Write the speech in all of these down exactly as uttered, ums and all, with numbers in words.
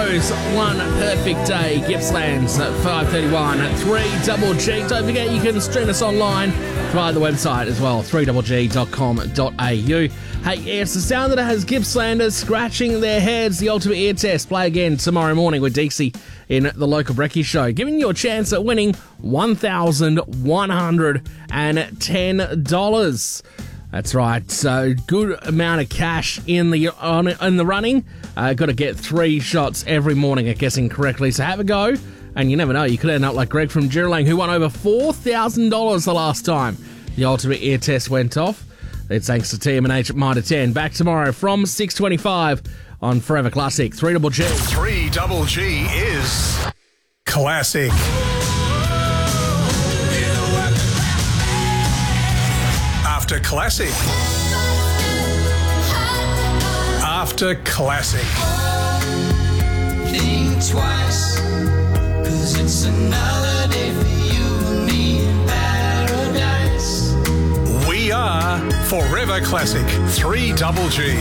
Heroes, One Perfect Day, Gippsland's at five thirty-one at three Double G. Don't forget you can stream us online via the website as well, three double g dot com dot a u. Hey, it's the sound that has Gippslanders scratching their heads. The Ultimate Ear Test. Play again tomorrow morning with Dixie in the local Brekkie show, giving you a chance at winning one thousand one hundred ten dollars. That's right. So good amount of cash in the on in the running. Uh, got to get three shots every morning at guessing correctly. So have a go, and you never know, you could end up like Greg from Jiralang, who won over four thousand dollars the last time the Ultimate Ear Test went off. It's thanks to T M and H at Mitre ten. Back tomorrow from six twenty-five on Forever Classic. three Double G. three Double G is classic. After classic. After classic. Think twice, 'cause it's another day for you and me in paradise. We are Forever Classic. three Double G.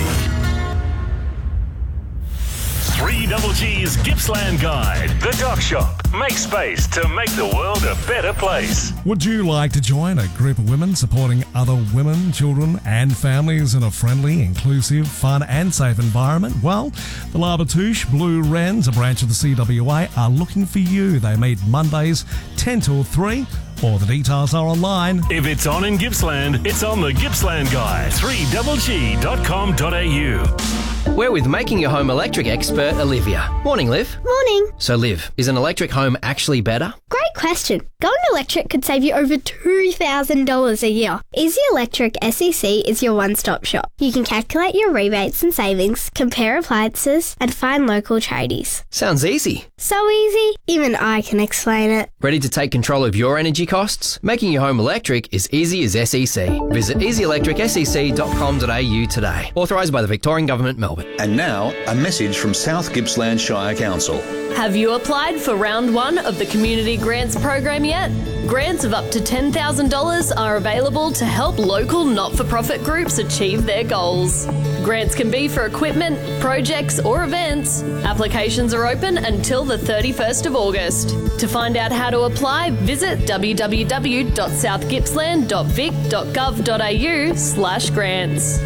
three Double G's Gippsland Guide. The Dock Shop. Make space to make the world a better place. Would you like to join a group of women supporting other women, children and families in a friendly, inclusive, fun and safe environment? Well, the Labatouche Blue Wrens, a branch of the C W A, are looking for you. They meet Mondays ten till three. All the details are online. If it's on in Gippsland, it's on the Gippsland Guide. three double g dot com dot a u. We're with Making Your Home Electric expert Olivia. Morning, Liv. Morning. So, Liv, is an electric home actually better? Great question. Going electric could save you over two thousand dollars a year. Easy Electric S E C is your one-stop shop. You can calculate your rebates and savings, compare appliances, and find local tradies. Sounds easy. So easy, even I can explain it. Ready to take control of your energy costs? Making your home electric is easy as S E C. Visit easy electric s e c dot com dot a u today. Authorised by the Victorian Government, Melbourne. And now, a message from South Gippsland Shire Council. Have you applied for round one of the Community Grants program yet? Grants of up to ten thousand dollars are available to help local not-for-profit groups achieve their goals. Grants can be for equipment, projects or events. Applications are open until the thirty-first of August. To find out how to apply, visit w w w dot south gippsland dot vic dot gov dot a u slash grants.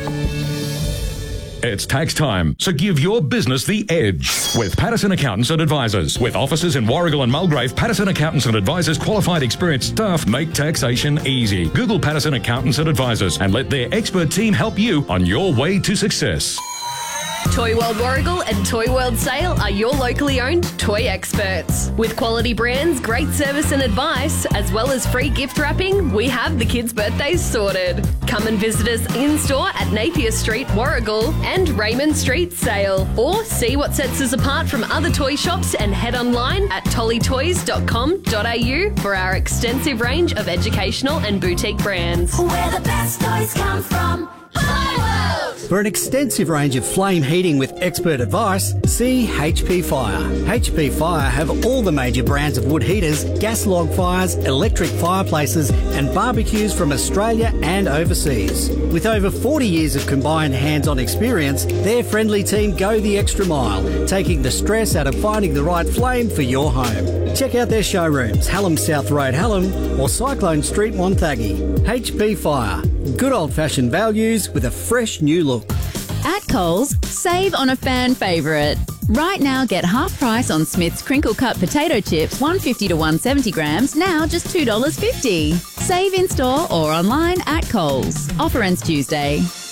It's tax time, so give your business the edge with Patterson Accountants and Advisors. With offices in Warrigal and Mulgrave, Patterson Accountants and Advisors qualified experienced staff make taxation easy. Google Patterson Accountants and Advisors and let their expert team help you on your way to success. Toy World Warrigal and Toy World Sale are your locally owned toy experts. With quality brands, great service and advice, as well as free gift wrapping, we have the kids' birthdays sorted. Come and visit us in-store at Napier Street, Warrigal and Raymond Street, Sale. Or see what sets us apart from other toy shops and head online at tolly toys dot com dot a u for our extensive range of educational and boutique brands. Where the best toys come from. For an extensive range of flame heating with expert advice, see H P Fire. H P Fire have all the major brands of wood heaters, gas log fires, electric fireplaces and barbecues from Australia and overseas. With over forty years of combined hands-on experience, their friendly team go the extra mile, taking the stress out of finding the right flame for your home. Check out their showrooms, Hallam South Road, Hallam or Cyclone Street, Wonthaggi. H P Fire. Good old-fashioned values with a fresh new look. At Coles, save on a fan favourite. Right now, get half price on Smith's crinkle cut potato chips, one fifty to one seventy grams, now just two dollars fifty. Save in store or online at Coles. Offer ends Tuesday.